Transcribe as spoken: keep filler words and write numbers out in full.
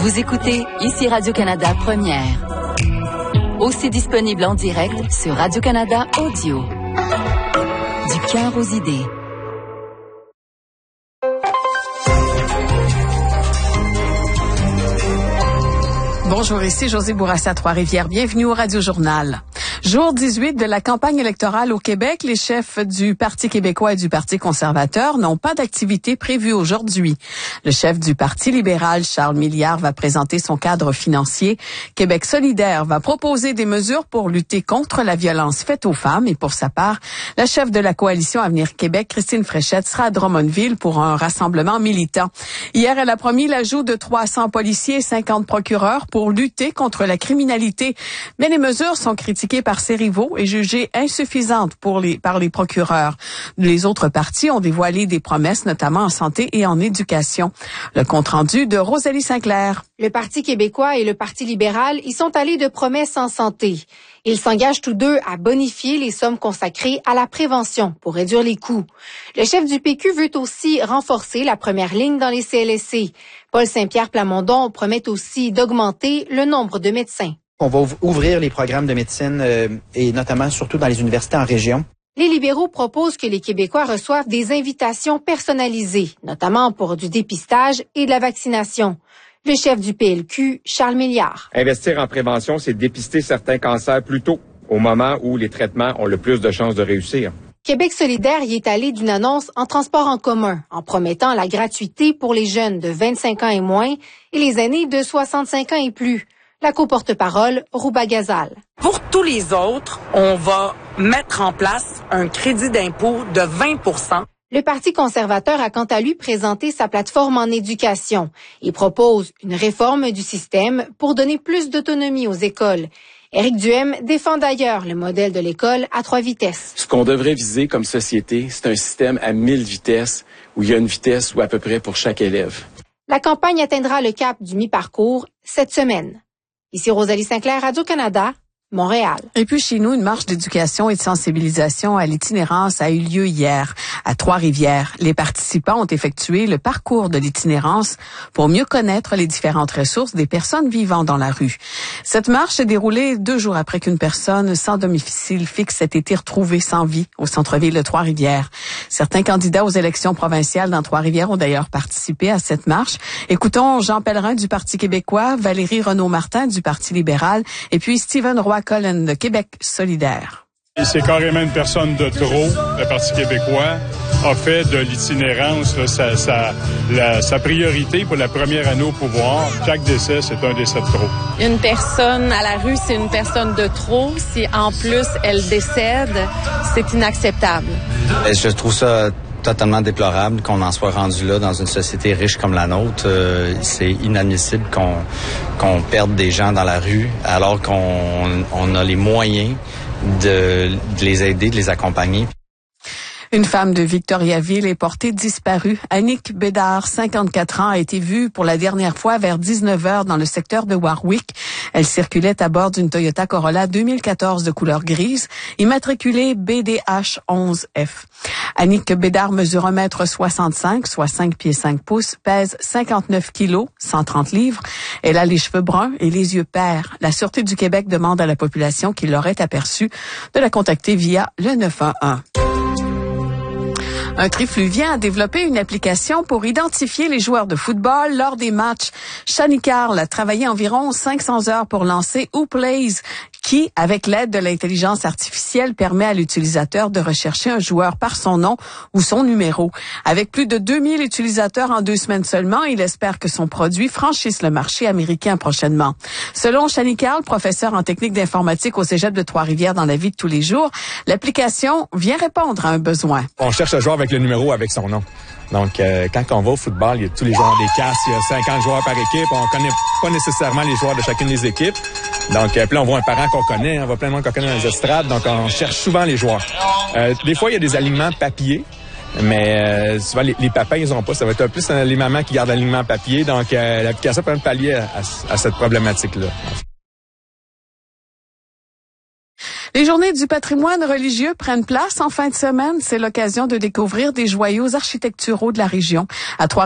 Vous écoutez ici Radio-Canada Première. Aussi disponible en direct sur Radio-Canada Audio. Du cœur aux idées. Bonjour, ici Josée Bourassa, Trois-Rivières. Bienvenue au Radio-Journal. Jour dix-huit de la campagne électorale au Québec, les chefs du Parti québécois et du Parti conservateur n'ont pas d'activité prévue aujourd'hui. Le chef du Parti libéral, Charles Milliard, va présenter son cadre financier. Québec solidaire va proposer des mesures pour lutter contre la violence faite aux femmes. Et pour sa part, la chef de la coalition Avenir Québec, Christine Fréchette, sera à Drummondville pour un rassemblement militant. Hier, elle a promis l'ajout de trois cents policiers et cinquante procureurs pour lutter contre la criminalité. Mais les mesures sont critiquées par ses rivaux et jugées insuffisantes pour les, par les procureurs. Les autres partis ont dévoilé des promesses, notamment en santé et en éducation. Le compte-rendu de Rosalie Sinclair. Le Parti québécois et le Parti libéral y sont allés de promesses en santé. Ils s'engagent tous deux à bonifier les sommes consacrées à la prévention pour réduire les coûts. Le chef du P Q veut aussi renforcer la première ligne dans les C L S C. Paul Saint-Pierre Plamondon promet aussi d'augmenter le nombre de médecins. On va ouvrir les programmes de médecine euh, et notamment surtout dans les universités en région. Les libéraux proposent que les Québécois reçoivent des invitations personnalisées, notamment pour du dépistage et de la vaccination. Le chef du P L Q, Charles Milliard. Investir en prévention, c'est dépister certains cancers plus tôt, au moment où les traitements ont le plus de chances de réussir. Québec solidaire y est allé d'une annonce en transport en commun, en promettant la gratuité pour les jeunes de vingt-cinq ans et moins et les aînés de soixante-cinq ans et plus. La co-porte-parole, Rouba Gazal. Pour tous les autres, on va mettre en place un crédit d'impôt de vingt pour cent. Le Parti conservateur a quant à lui présenté sa plateforme en éducation et propose une réforme du système pour donner plus d'autonomie aux écoles. Éric Duhem défend d'ailleurs le modèle de l'école à trois vitesses. Ce qu'on devrait viser comme société, c'est un système à mille vitesses où il y a une vitesse ou à peu près pour chaque élève. La campagne atteindra le cap du mi-parcours cette semaine. Ici Rosalie Sinclair, Radio-Canada, Montréal. Et puis chez nous, une marche d'éducation et de sensibilisation à l'itinérance a eu lieu hier à Trois-Rivières. Les participants ont effectué le parcours de l'itinérance pour mieux connaître les différentes ressources des personnes vivant dans la rue. Cette marche s'est déroulée deux jours après qu'une personne sans domicile fixe ait été retrouvée sans vie au centre-ville de Trois-Rivières. Certains candidats aux élections provinciales dans Trois-Rivières ont d'ailleurs participé à cette marche. Écoutons Jean Pellerin du Parti québécois, Valérie Renaud-Martin du Parti libéral et puis Stephen Roy-Cullen de Québec solidaire. Et c'est carrément une personne de trop. Le Parti québécois a fait de l'itinérance là, sa, sa, la, sa priorité pour la première année au pouvoir. Chaque décès, c'est un décès de trop. Une personne à la rue, c'est une personne de trop. Si en plus elle décède, c'est inacceptable. Je trouve ça totalement déplorable qu'on en soit rendu là dans une société riche comme la nôtre. Euh, c'est inadmissible qu'on qu'on perde des gens dans la rue alors qu'on on a les moyens de, de les aider, de les accompagner. Une femme de Victoriaville est portée disparue. Annick Bédard, cinquante-quatre ans, a été vue pour la dernière fois vers dix-neuf heures dans le secteur de Warwick. Elle circulait à bord d'une Toyota Corolla deux mille quatorze de couleur grise, immatriculée B D H onze F. Annick Bédard mesure un mètre soixante-cinq, soit cinq pieds cinq pouces, pèse cinquante-neuf kilos, cent trente livres. Elle a les cheveux bruns et les yeux pairs. La Sûreté du Québec demande à la population qui l'aurait aperçue de la contacter via le neuf un un. Un trifluvien a développé une application pour identifier les joueurs de football lors des matchs. Shani Carl a travaillé environ cinq cents heures pour lancer WhoPlays, qui, avec l'aide de l'intelligence artificielle, permet à l'utilisateur de rechercher un joueur par son nom ou son numéro. Avec plus de deux mille utilisateurs en deux semaines seulement, il espère que son produit franchisse le marché américain prochainement. Selon Shani Carl, professeur en technique d'informatique au Cégep de Trois-Rivières dans la vie de tous les jours, l'application vient répondre à un besoin. On cherche un joueur avec le numéro, avec son nom. Donc, euh, quand on va au football, il y a tous les joueurs des casques, il y a cinquante joueurs par équipe. On connaît pas nécessairement les joueurs de chacune des équipes. Donc, euh, puis là, on voit un parent qu'on connaît, on voit plein de monde qu'on connaît dans les estrades. Donc, on cherche souvent les joueurs. Euh, des fois, il y a des alignements papier, mais euh, souvent, les, les papas, ils ont pas. Ça va être plus euh, les mamans qui gardent l'alignement papier. Donc, euh, l'application peut pallier à, à, à cette problématique-là. Les journées du patrimoine religieux prennent place en fin de semaine. C'est l'occasion de découvrir des joyaux architecturaux de la région. À Trois